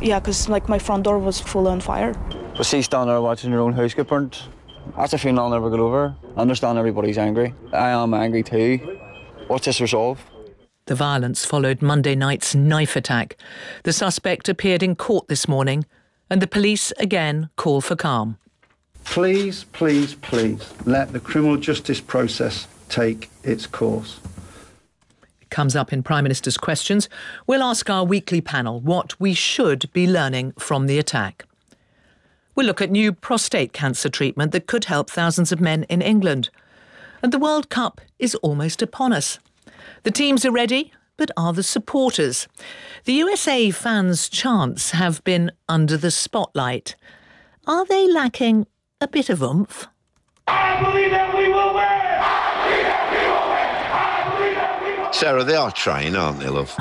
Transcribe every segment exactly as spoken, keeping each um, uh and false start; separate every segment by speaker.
Speaker 1: Yeah, because like my front door was full on fire.
Speaker 2: But see, standing there watching your own house get burnt, that's a feeling I'll never get over. I understand everybody's angry. I am angry too. What's this resolve?
Speaker 3: The violence followed Monday night's knife attack. The suspect appeared in court this morning, and the police again call for calm.
Speaker 4: Please, please, please, let the criminal justice process take its course.
Speaker 3: It comes up in Prime Minister's questions. We'll ask our weekly panel what we should be learning from the attack. We'll look at new prostate cancer treatment that could help thousands of men in England. And the World Cup is almost upon us. The teams are ready, but are the supporters? The U S A fans' chants have been under the spotlight. Are they lacking a bit of oomph?
Speaker 5: I believe that we will win! I believe that we will win! I believe that we will...
Speaker 6: Sarah, they are trying, aren't they, love?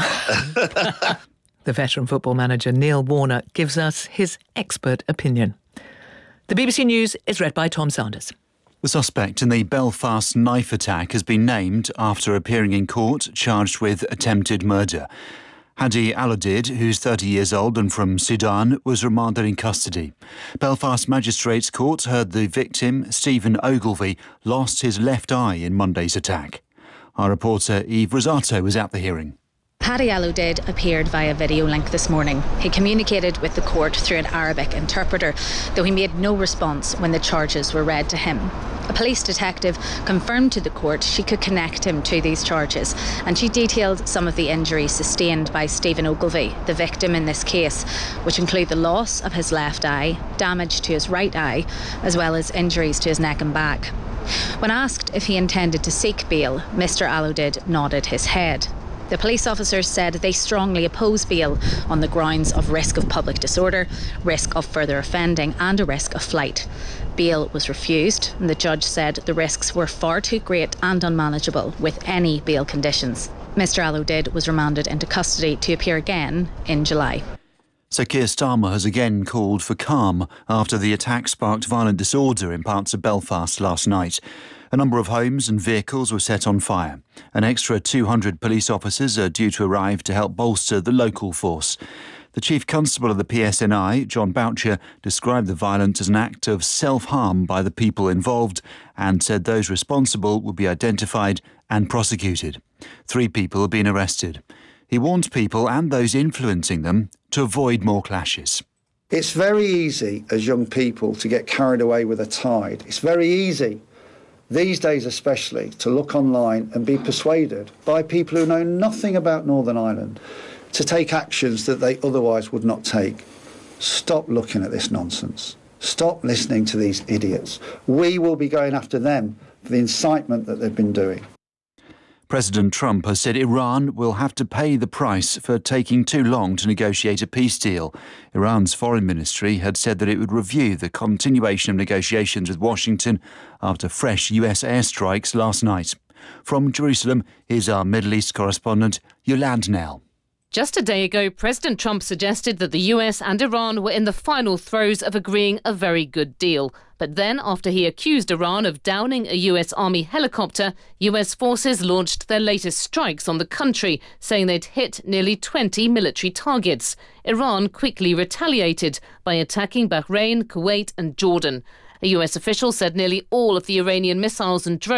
Speaker 3: The veteran football manager Neil Warner gives us his expert opinion. The B B C News is read by Tom Sanders.
Speaker 7: The suspect in the Belfast knife attack has been named after appearing in court charged with attempted murder. Hadi Aludid, who's thirty years old and from Sudan, was remanded in custody. Belfast Magistrates Court heard the victim, Stephen Ogilvie, lost his left eye in Monday's attack. Our reporter Eve Rosato was at the hearing.
Speaker 8: Hadi Aludid appeared via video link this morning. He communicated with the court through an Arabic interpreter, though he made no response when the charges were read to him. A police detective confirmed to the court she could connect him to these charges, and she detailed some of the injuries sustained by Stephen Ogilvie, the victim in this case, which include the loss of his left eye, damage to his right eye, as well as injuries to his neck and back. When asked if he intended to seek bail, Mister Aludid nodded his head. The police officers said they strongly oppose bail on the grounds of risk of public disorder, risk of further offending and a risk of flight. Bail was refused, and the judge said the risks were far too great and unmanageable with any bail conditions. Mister Aludid was remanded into custody to appear again in July.
Speaker 7: So Keir Starmer has again called for calm after the attack sparked violent disorder in parts of Belfast last night. A number of homes and vehicles were set on fire. An extra two hundred police officers are due to arrive to help bolster the local force. The Chief Constable of the P S N I, John Boucher, described the violence as an act of self-harm by the people involved and said those responsible will be identified and prosecuted. Three people have been arrested. He warned people and those influencing them to avoid more clashes.
Speaker 4: It's very easy as young people to get carried away with a tide. It's very easy, these days especially, to look online and be persuaded by people who know nothing about Northern Ireland to take actions that they otherwise would not take. Stop looking at this nonsense. Stop listening to these idiots. We will be going after them for the incitement that they've been doing.
Speaker 7: President Trump has said Iran will have to pay the price for taking too long to negotiate a peace deal. Iran's foreign ministry had said that it would review the continuation of negotiations with Washington after fresh U S airstrikes last night. From Jerusalem, here's our Middle East correspondent, Yolande Nell.
Speaker 9: Just a day ago, President Trump suggested that the U S and Iran were in the final throes of agreeing a very good deal. But then, after he accused Iran of downing a U S Army helicopter, U S forces launched their latest strikes on the country, saying they'd hit nearly twenty military targets. Iran quickly retaliated by attacking Bahrain, Kuwait and Jordan. A U S official said nearly all of the Iranian missiles and drones